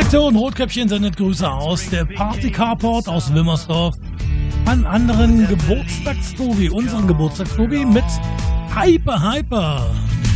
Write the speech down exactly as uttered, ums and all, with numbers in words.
So, und Rotkäppchen sendet Grüße aus der Party Carport aus Wilmersdorf an anderen Geburtstagstobi, unseren Geburtstagstobi mit Hyper Hyper.